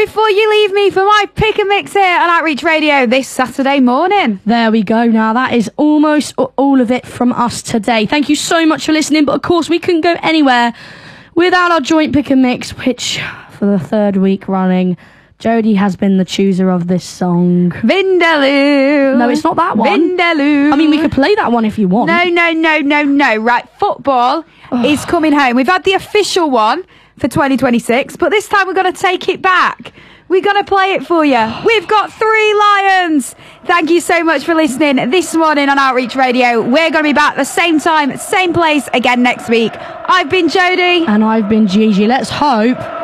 before you leave me for my pick and mix here on Outreach Radio this Saturday morning. There we go. Now, that is almost all of it from us today. Thank you so much for listening. But of course, we couldn't go anywhere without our joint pick and mix, which for the third week running, Jodie has been the chooser of this song. Vindaloo. No, it's not that one. Vindaloo. I mean, we could play that one if you want. No. Right, football is coming home. We've had the official one for 2026, but this time we're going to take it back. We're going to play it for you. We've got 3 Lions. Thank you so much for listening this morning on Outreach Radio. We're going to be back the same time, same place again next week. I've been Jodie. And I've been Gigi. Let's hope